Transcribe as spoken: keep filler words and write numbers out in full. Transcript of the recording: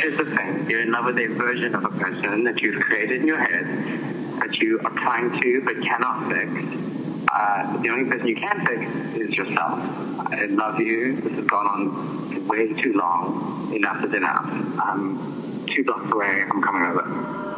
here's the thing. You're in love with a version of a person that you've created in your head, that you are trying to but cannot fix. Uh, the only person you can fix is yourself. I love you. This has gone on way too long. Enough is enough. I'm two blocks away. I'm coming over.